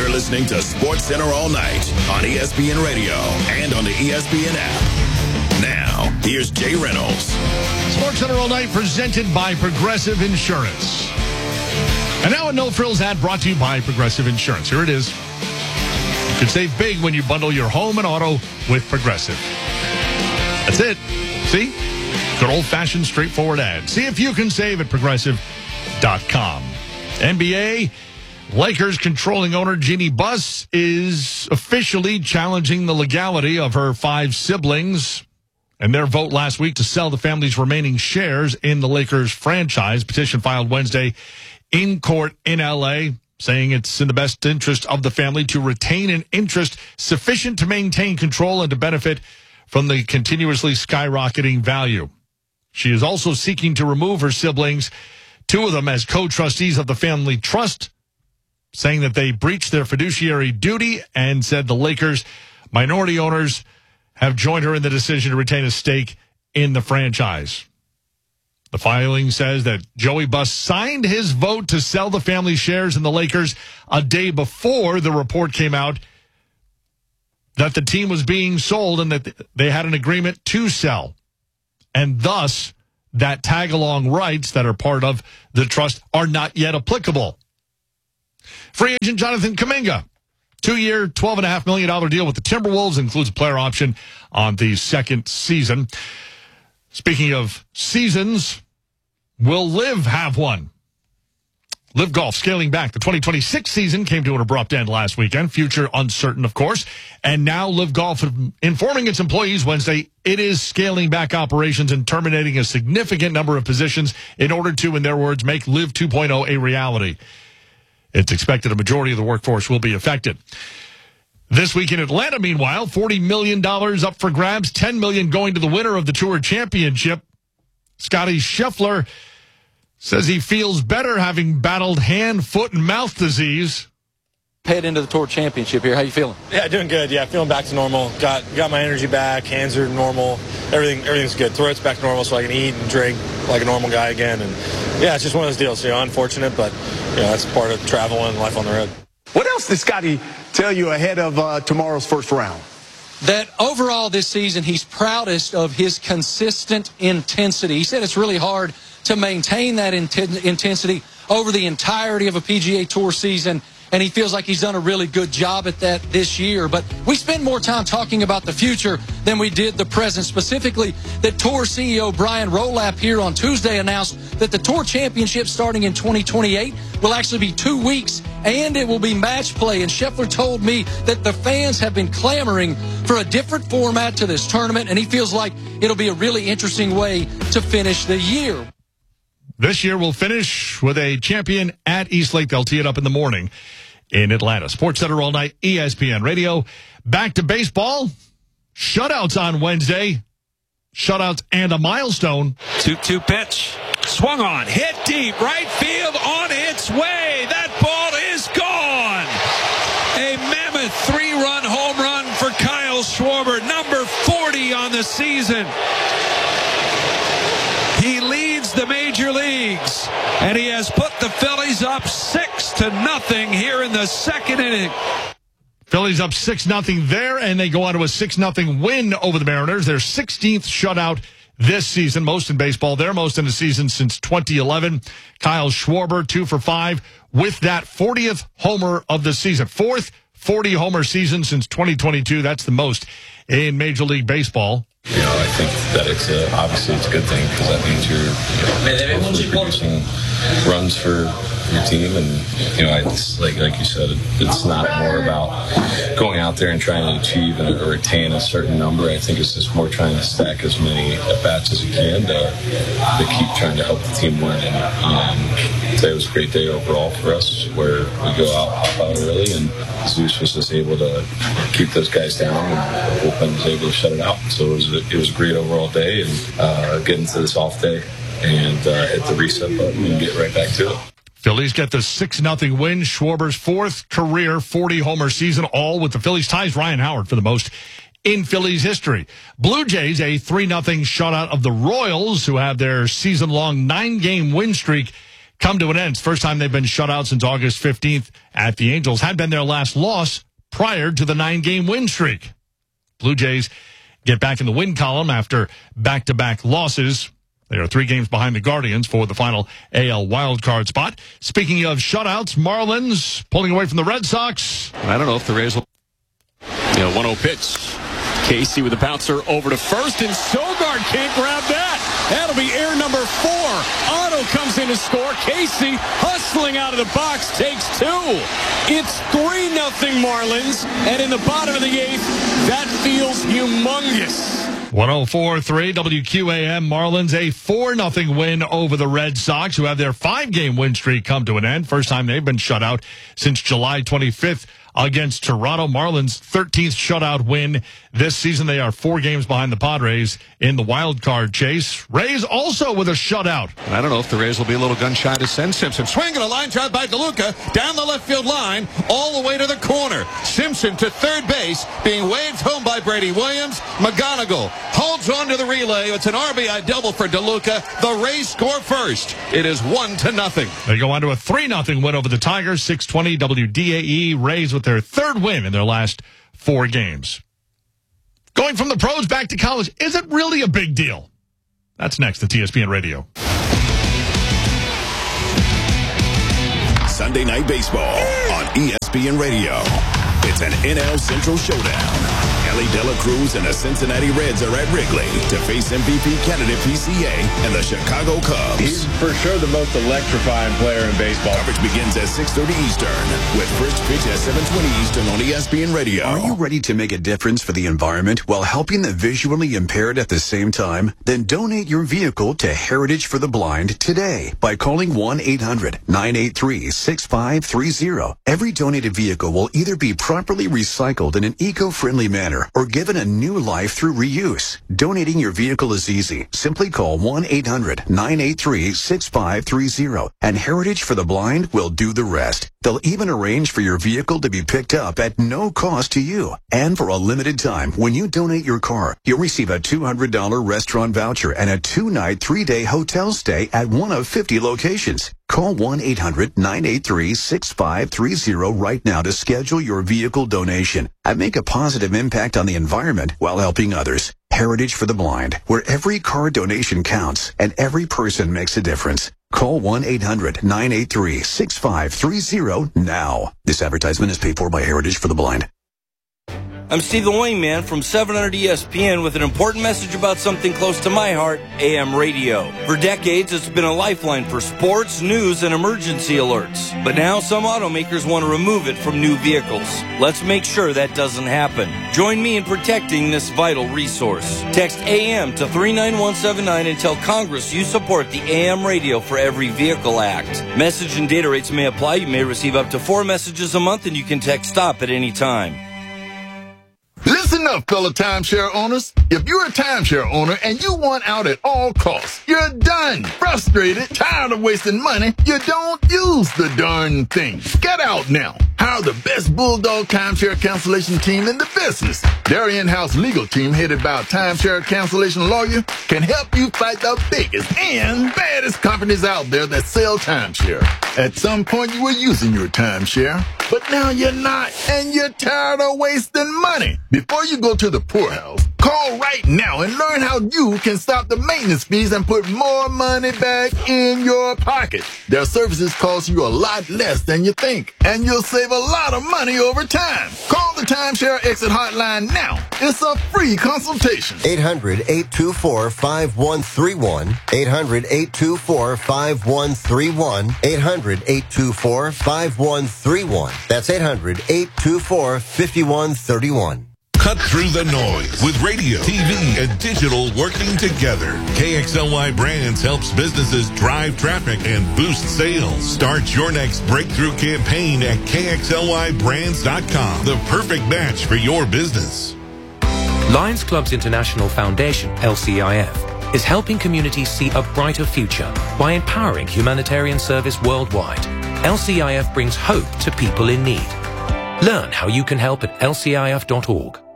You're listening to Sports Center all night on ESPN Radio and on the ESPN app. Now, here's Jay Reynolds. Sports Center all night presented by Progressive Insurance. And now a No Frills ad brought to you by Progressive Insurance. Here it is. You can save big when you bundle your home and auto with Progressive. That's it. See? Good old-fashioned, straightforward ad. See if you can save at Progressive.com. NBA, Lakers controlling owner Jeannie Buss is officially challenging the legality of her 5 siblings and their vote last week to sell the family's remaining shares in the Lakers franchise. Petition filed Wednesday in court in L.A., saying it's in the best interest of the family to retain an interest sufficient to maintain control and to benefit from the continuously skyrocketing value. She is also seeking to remove her siblings, 2 of them as co-trustees of the family trust, saying that they breached their fiduciary duty, and said the Lakers' minority owners have joined her in the decision to retain a stake in the franchise. The filing says that Joey Buss signed his vote to sell the family shares in the Lakers a day before the report came out that the team was being sold and that they had an agreement to sell. And thus, that tag-along rights that are part of the trust are not yet applicable. Free agent Jonathan Kuminga, 2-year, $12.5 million deal with the Timberwolves, includes a player option on the second season. Speaking of seasons, will LIV have one? LIV Golf scaling back. The 2026 season came to an abrupt end last weekend. Future uncertain, of course. And now LIV Golf informing its employees Wednesday it is scaling back operations and terminating a significant number of positions in order to, in their words, make LIV 2.0 a reality. It's expected a majority of the workforce will be affected. This week in Atlanta, meanwhile, $40 million up for grabs, $10 million going to the winner of the Tour Championship. Scottie Scheffler says he feels better having battled hand, foot, and mouth disease. Head into the Tour Championship here. How you feeling? Yeah, doing good. Yeah, feeling back to normal. Got my energy back. Hands are normal. Everything's good. Throat's back to normal, so I can eat and drink like a normal guy again. And yeah, it's just one of those deals. Unfortunate, but that's part of travel and life on the road. What else did Scottie tell you ahead of tomorrow's first round? That overall this season, he's proudest of his consistent intensity. He said it's really hard to maintain that intensity over the entirety of a PGA Tour season, and he feels like he's done a really good job at that this year. But we spend more time talking about the future than we did the present. Specifically, that Tour CEO Brian Rolapp here on Tuesday announced that the Tour Championship starting in 2028 will actually be 2 weeks, and it will be match play. And Scheffler told me that the fans have been clamoring for a different format to this tournament, and he feels like it'll be a really interesting way to finish the year. This year we'll finish with a champion at East Lake. They'll tee it up in the morning in Atlanta. Sports Center all night, ESPN Radio. Back to baseball. Shutouts on Wednesday. Shutouts and a milestone. 2-2 pitch. Swung on. Hit deep. Right field on its way. That ball is gone. A mammoth 3-run home run for Kyle Schwarber. Number 40 on the season. He leads the major leagues, and he has put the Phillies up 6-0 here in the second inning. Phillies up 6-0 there, and they go on to a 6-0 win over the Mariners. Their 16th shutout this season, most in baseball. Their most in the season since 2011. Kyle Schwarber, 2 for 5, with that 40th homer of the season. 4th 40-homer season since 2022. That's the most in Major League Baseball. I think that it's obviously it's a good thing because that means you're hopefully producing runs for your team, and it's like you said, it's not more about going out there and trying to achieve or attain a certain number. I think it's just more trying to stack as many at bats as you can to keep trying to help the team win. And today was a great day overall for us, where we go out, hop out early, and Zeus was just able to keep those guys down, and the bullpen was able to shut it out. So it was a great overall day, and get into this off day and hit the reset button and get right back to it. Phillies get the 6-0 win. Schwarber's 4th career 40-homer season, all with the Phillies. Ties Ryan Howard for the most in Phillies history. Blue Jays, a 3-0 shutout of the Royals, who have their season-long 9-game win streak come to an end. It's the first time they've been shut out since August 15th at the Angels. Had been their last loss prior to the 9-game win streak. Blue Jays get back in the win column after back-to-back losses. They are 3 games behind the Guardians for the final AL wildcard spot. Speaking of shutouts, Marlins pulling away from the Red Sox. I don't know if the Rays will... 1-0 pitch. Casey with the bouncer over to first, and Sogard can't grab that. That'll be error number 4. Otto comes in to score. Casey hustling out of the box takes 2. It's 3-0 Marlins, and in the bottom of the 8th, that feels humongous. 104.3 WQAM. Marlins a 4-0 win over the Red Sox, who have their 5-game win streak come to an end. First time they've been shut out since July 25th against Toronto. Marlins' 13th shutout win this season. They are 4 games behind the Padres in the wild card chase. Rays also with a shutout. I don't know if the Rays will be a little gun shy to send Simpson. Swing and a line drive by DeLuca down the left field line all the way to the corner. Simpson to third base, being waved home by Brady Williams. McGonigal holds on to the relay. It's an RBI double for DeLuca. The Rays score first. It is 1-0. They go on to a 3-0 win over the Tigers. 620 WDAE. Rays with their 3rd win in their last 4 games. Going from the pros back to college, is it really a big deal? That's next at TSPN Radio. Sunday Night Baseball on ESPN Radio. It's an NL Central showdown. Ellie De La Cruz and the Cincinnati Reds are at Wrigley to face MVP candidate PCA and the Chicago Cubs. He's for sure the most electrifying player in baseball. Coverage begins at 6:30 Eastern with first pitch at 7:20 Eastern on ESPN Radio. Are you ready to make a difference for the environment while helping the visually impaired at the same time? Then donate your vehicle to Heritage for the Blind today by calling 1-800-983-6530. Every donated vehicle will either be properly recycled in an eco-friendly manner or given a new life through reuse. Donating your vehicle is easy. Simply call 1-800-983-6530 and Heritage for the Blind will do the rest. They'll even arrange for your vehicle to be picked up at no cost to you. And for a limited time, when you donate your car, you'll receive a $200 restaurant voucher and a 2-night, 3-day hotel stay at one of 50 locations. Call 1-800-983-6530 right now to schedule your vehicle donation and make a positive impact on the environment while helping others. Heritage for the Blind, where every car donation counts and every person makes a difference. Call 1-800-983-6530 now. This advertisement is paid for by Heritage for the Blind. I'm Steve the Wingman from 700 ESPN with an important message about something close to my heart, AM radio. For decades, it's been a lifeline for sports, news, and emergency alerts. But now some automakers want to remove it from new vehicles. Let's make sure that doesn't happen. Join me in protecting this vital resource. Text AM to 39179 and tell Congress you support the AM Radio for Every Vehicle Act. Message and data rates may apply. You may receive up to 4 messages a month, and you can text STOP at any time. Listen up, fellow timeshare owners. If you're a timeshare owner and you want out at all costs, you're done, frustrated, tired of wasting money, you don't use the darn thing. Get out now. Hire the best Bulldog timeshare cancellation team in the business. Their in-house legal team, headed by a timeshare cancellation lawyer, can help you fight the biggest and baddest companies out there that sell timeshare. At some point, you were using your timeshare, but now you're not, and you're tired of wasting money. Before you go to the poorhouse, call right now and learn how you can stop the maintenance fees and put more money back in your pocket. Their services cost you a lot less than you think, and you'll save a lot of money over time. Call the Timeshare Exit Hotline now. It's a free consultation. 800-824-5131. 800-824-5131. 800-824-5131. That's 800-824-5131. Cut through the noise with radio, TV, and digital working together. KXLY Brands helps businesses drive traffic and boost sales. Start your next breakthrough campaign at KXLYBrands.com. The perfect match for your business. Lions Clubs International Foundation, LCIF, is helping communities see a brighter future by empowering humanitarian service worldwide. LCIF brings hope to people in need. Learn how you can help at lcif.org.